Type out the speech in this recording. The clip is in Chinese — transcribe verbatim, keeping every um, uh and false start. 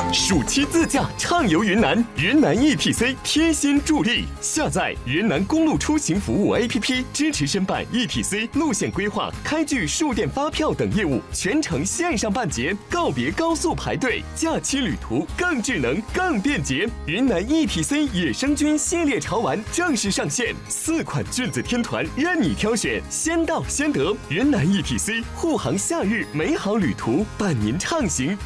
暑期自驾畅游云南，云南 E T C 贴心助力。下载云南公路出行服务 A P P， 支持申办 E T C 路线规划、开具数电发票等业务，全程线上办结，告别高速排队，假期旅途更智能、更便捷。云南 E T C 野生菌系列潮玩正式上线，四款菌子天团任你挑选，先到先得。云南 E T C 护航夏日美好旅途，伴您畅行。